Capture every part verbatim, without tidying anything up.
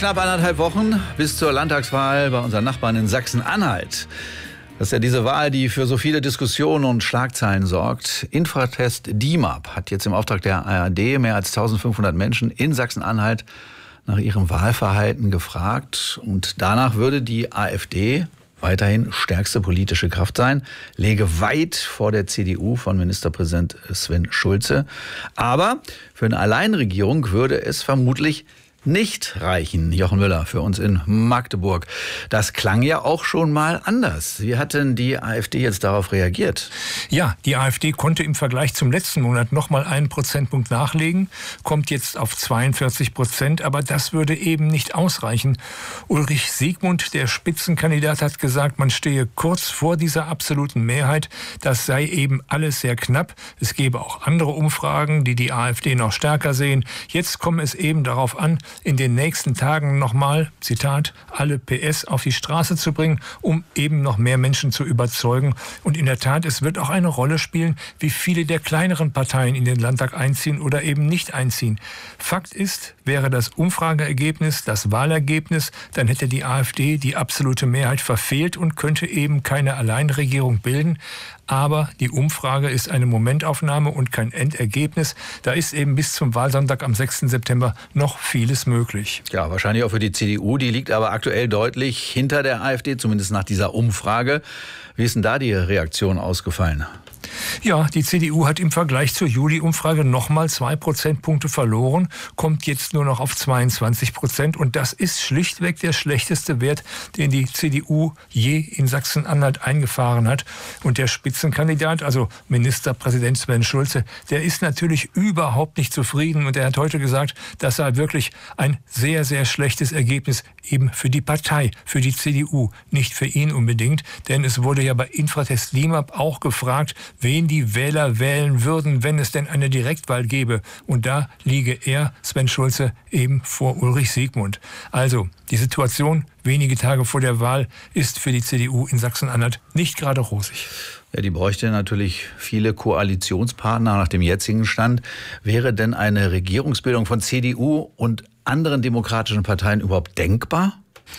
Knapp anderthalb Wochen bis zur Landtagswahl bei unseren Nachbarn in Sachsen-Anhalt. Das ist ja diese Wahl, die für so viele Diskussionen und Schlagzeilen sorgt. Infratest D I M A P hat jetzt im Auftrag der A R D mehr als eintausendfünfhundert Menschen in Sachsen-Anhalt nach ihrem Wahlverhalten gefragt. Und danach würde die AfD weiterhin stärkste politische Kraft sein, läge weit vor der C D U von Ministerpräsident Sven Schulze. Aber für eine Alleinregierung würde es vermutlich nicht reichen. Jochen Müller für uns in Magdeburg. Das klang ja auch schon mal anders. Wie hat denn die AfD jetzt darauf reagiert? Ja, die AfD konnte im Vergleich zum letzten Monat noch mal einen Prozentpunkt nachlegen, kommt jetzt auf zweiundvierzig Prozent, aber das würde eben nicht ausreichen. Ulrich Siegmund, der Spitzenkandidat, hat gesagt, man stehe kurz vor dieser absoluten Mehrheit. Das sei eben alles sehr knapp. Es gäbe auch andere Umfragen, die die AfD noch stärker sehen. Jetzt komme es eben darauf an, in den nächsten Tagen nochmal, Zitat, alle P S auf die Straße zu bringen, um eben noch mehr Menschen zu überzeugen. Und in der Tat, es wird auch eine Rolle spielen, wie viele der kleineren Parteien in den Landtag einziehen oder eben nicht einziehen. Fakt ist, wäre das Umfrageergebnis das Wahlergebnis, dann hätte die AfD die absolute Mehrheit verfehlt und könnte eben keine Alleinregierung bilden. Aber die Umfrage ist eine Momentaufnahme und kein Endergebnis. Da ist eben bis zum Wahlsonntag am sechsten September noch vieles möglich. Ja, wahrscheinlich auch für die C D U. Die liegt aber aktuell deutlich hinter der AfD, zumindest nach dieser Umfrage. Wie ist denn da die Reaktion ausgefallen? Ja, die C D U hat im Vergleich zur Juli-Umfrage nochmal zwei Prozentpunkte verloren, kommt jetzt nur noch auf zweiundzwanzig Prozent. Und das ist schlichtweg der schlechteste Wert, den die C D U je in Sachsen-Anhalt eingefahren hat. Und der Spitzenkandidat, also Ministerpräsident Sven Schulze, der ist natürlich überhaupt nicht zufrieden. Und er hat heute gesagt, das sei wirklich ein sehr, sehr schlechtes Ergebnis eben für die Partei, für die C D U, nicht für ihn unbedingt. Denn es wurde ja bei Infratest D I M A P auch gefragt, wen die Wähler wählen würden, wenn es denn eine Direktwahl gäbe. Und da liege er, Sven Schulze, eben vor Ulrich Siegmund. Also, die Situation wenige Tage vor der Wahl ist für die C D U in Sachsen-Anhalt nicht gerade rosig. Ja, die bräuchte natürlich viele Koalitionspartner nach dem jetzigen Stand. Wäre denn eine Regierungsbildung von C D U und anderen demokratischen Parteien überhaupt denkbar?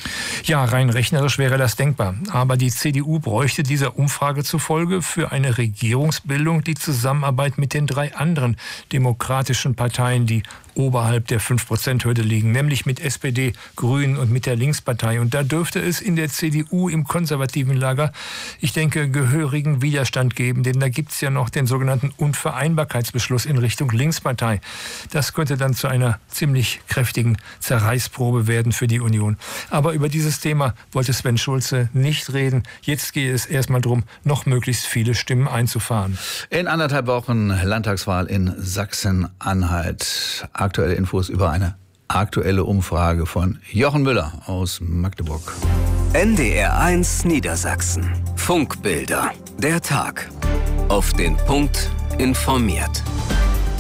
Ja, rein rechnerisch wäre das denkbar. Aber die C D U bräuchte dieser Umfrage zufolge für eine Regierungsbildung die Zusammenarbeit mit den drei anderen demokratischen Parteien, die oberhalb der fünf Prozent Hürde liegen, nämlich mit S P D, Grünen und mit der Linkspartei. Und da dürfte es in der C D U im konservativen Lager, ich denke, gehörigen Widerstand geben, denn da gibt es ja noch den sogenannten Unvereinbarkeitsbeschluss in Richtung Linkspartei. Das könnte dann zu einer ziemlich kräftigen Zerreißprobe werden für die Union. Aber über dieses Thema wollte Sven Schulze nicht reden. Jetzt gehe es erstmal darum, noch möglichst viele Stimmen einzufahren. In anderthalb Wochen Landtagswahl in Sachsen-Anhalt. Aktuelle Infos über eine aktuelle Umfrage von Jochen Müller aus Magdeburg. N D R eins Niedersachsen. Funkbilder. Der Tag. Auf den Punkt informiert.